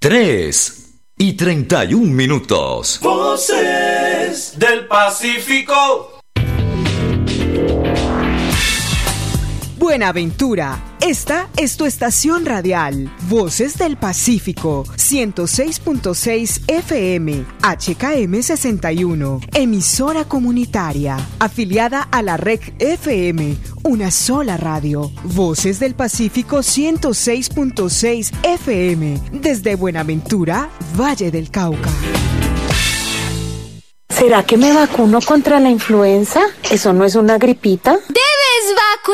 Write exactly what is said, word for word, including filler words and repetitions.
tres y treinta y un minutos. Voces del Pacífico. Buenaventura, esta es tu estación radial, Voces del Pacífico, ciento seis punto seis F M, H K M sesenta y uno, emisora comunitaria, afiliada a la R E C F M, una sola radio, Voces del Pacífico ciento seis punto seis F M, desde Buenaventura, Valle del Cauca. ¿Será que me vacuno contra la influenza? ¿Eso no es una gripita? ¡De